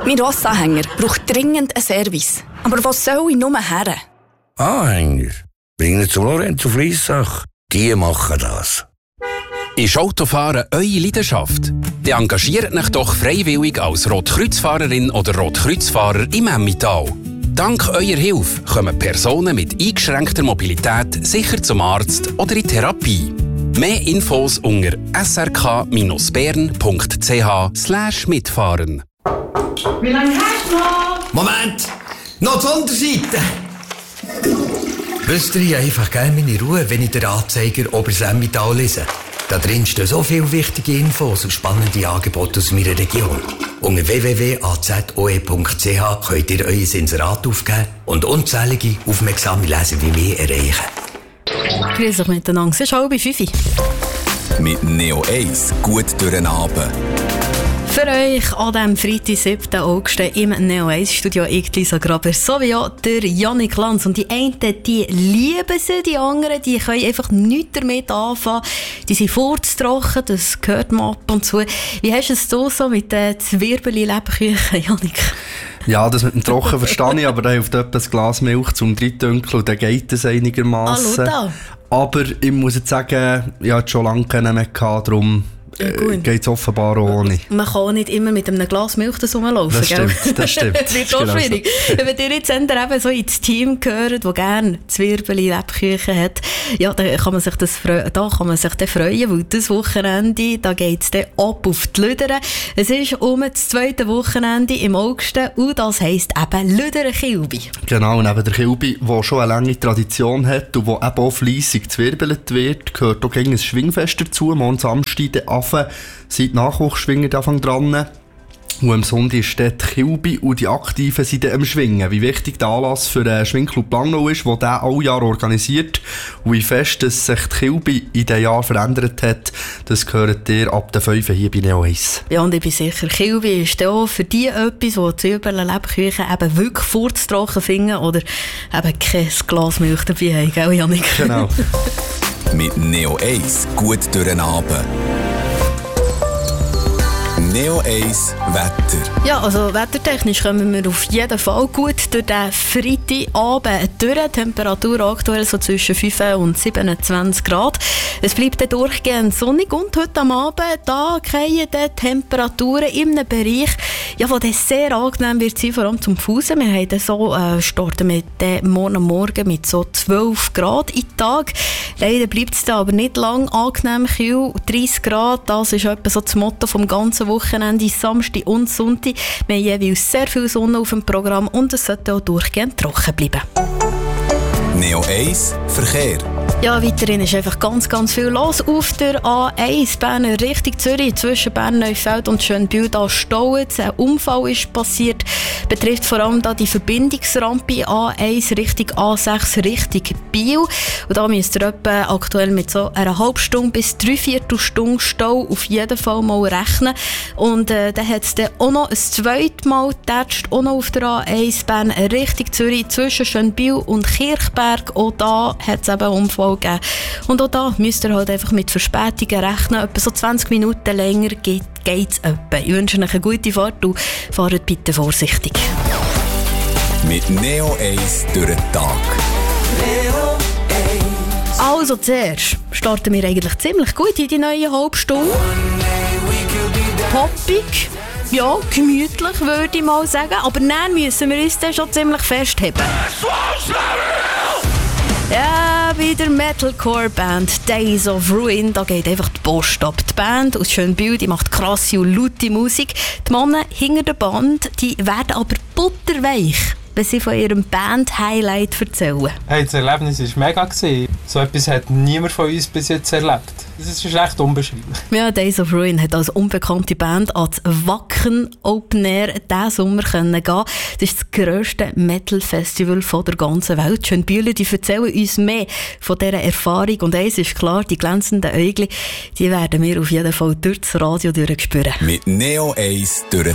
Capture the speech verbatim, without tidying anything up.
Mein Rossanhänger braucht dringend einen Service. Aber was soll ich nur her? Anhänger? Bringen zum Lorenzo Fliessach. Die machen das. Ist Autofahren eure Leidenschaft? Dann engagiert euch doch freiwillig als Rotkreuzfahrerin oder Rotkreuzfahrer im Emmental. Dank eurer Hilfe kommen Personen mit eingeschränkter Mobilität sicher zum Arzt oder in Therapie. Mehr Infos unter s r k bern punkt c h slash mitfahren. Wie lange hast du noch? Moment! Noch zur Unterseite! Wisst ihr, ich habe einfach gerne meine Ruhe, wenn ich den Anzeiger Obersemmental lese. Da drin stehen so viele wichtige Infos und spannende Angebote aus meiner Region. Unter w w w punkt a z o e punkt c h könnt ihr euer Inserat aufgeben und unzählige, aufmerksame Leser wie mich erreichen. Grüß euch miteinander, es ist halb fünf. Mit Neo eins gut durch den Abend. Für euch an diesem Freitag, siebten August im Neo eins Studio ich, Lisa Graber, sowie auch der Jannik Lanz. Und die einen, die lieben sie, die anderen, die können einfach nichts damit anfangen. Die sind furztrocken, das gehört man ab und zu. Wie hast du es so mit den Zwirbeli-Lebkuchen, Jannik? Ja, das mit dem Trocken verstehe ich, aber da hilft etwa ein Glas Milch zum Drittdünkel und dann geht es einigermaßen. Aber ich muss jetzt sagen, ich hatte schon lange keinen mehr gehabt, darum äh, geht es offenbar ohne. Man kann auch nicht immer mit einem Glas Milch rumlaufen, das gell? Stimmt, das stimmt. Das wird auch schwierig. Wenn ihr jetzt eben so ins Team gehört, das gerne Zwirbeli, Lebkuchen hat, ja, dann kann man sich das freu- da kann man sich dann freuen, weil das Wochenende, da geht es dann ab auf die Lüdere. Es ist um das zweite Wochenende im August und das heisst eben Lüdere-Kilby. Genau, neben der Kilby, die schon eine lange Tradition hat und wo eben auch fleissig zwirbelt wird, gehört auch ein Schwingfest dazu. Am Samstag der Affen sind die Nachwuchsschwinger Anfang dran. Und am Sonntag ist dort die Kilby und die Aktiven sind dann am Schwingen. Wie wichtig der Anlass für den Schwingclub Langnau ist, der diesen alle Jahr organisiert. Und wie fest dass sich die Kilby in diesem Jahr verändert hat, das gehört ihr ab der fünf hier bei Neo eins. Ja, und ich bin sicher, Kilby ist auch für die etwas, wo die Zwiebeln-Lebkuchen eben wirklich furztrocken finden oder eben kein Glas Milch dabei haben, gell, Jannik? Genau. Mit Neo eins gut durch den Abend. Neo eins Wetter. Ja, also wettertechnisch kommen wir auf jeden Fall gut durch den Freitagabend durch. Die Temperatur aktuell so zwischen fünf und siebenundzwanzig Grad. Es bleibt dann durchgehend sonnig und heute am Abend da fallen die Temperaturen in einem Bereich, ja, wo das sehr angenehm wird sein, vor allem zum Fußen. Wir haben dann so äh, starten mit äh, morgen am Morgen mit so zwölf Grad im Tag. Leider bleibt es dann aber nicht lang angenehm kühl. dreißig Grad, das ist etwa so das Motto vom ganzen Wochenende, Samstag und Sonntag. Wir haben jeweils sehr viel Sonne auf dem Programm und es sollte auch durchgehend trocken bleiben. Neo eins Verkehr. Ja, weiterhin ist einfach ganz, ganz viel los auf der A eins Berner Richtung Zürich. Zwischen Bern-Neufeld und Schönbühl da staut. Ein Unfall ist passiert. Betrifft vor allem da die Verbindungsrampe A eins Richtung A sechs Richtung Biel. Und da müsst ihr etwa aktuell mit so einer halben Stunde bis dreiviertel Stunde Stau auf jeden Fall mal rechnen. Und äh, dann hat es dann auch noch ein zweites Mal getatscht, auch noch auf der A eins Bern Richtung Zürich zwischen Schönbühl und Kirchberg. Auch da hat es eben einen Unfall gegeben. Und auch da müsst ihr halt einfach mit Verspätungen rechnen. Etwa so zwanzig Minuten länger geht es etwa. Ich wünsche euch eine gute Fahrt und fahrt bitte vorsichtig. Mit Neo eins durch den Tag. Neo eins. Also zuerst starten wir eigentlich ziemlich gut in die neue Halbstunde. Poppig, ja, gemütlich würde ich mal sagen. Aber dann müssen wir uns dann schon ziemlich festheben. Ja, bei der Metalcore-Band Days of Ruin, da geht einfach die Post ab. Die Band aus Schönbühl, die macht krasse und laute Musik. Die Männer hinter der Band, die werden aber butterweich, wenn sie von ihrem Band-Highlight erzählen. Hey, das Erlebnis war mega. So etwas hat niemand von uns bis jetzt erlebt. Das ist echt unbeschreiblich. Ja, Days of Ruin hat als unbekannte Band ans Wacken Open Air diesen Sommer gehen. Das ist das grösste Metal-Festival der ganzen Welt. Schönbühler, die erzählen uns mehr von dieser Erfahrung. Und eins ist klar, die glänzenden Äugel, die werden wir auf jeden Fall durch das Radio durchspüren. Mit Neo eins durch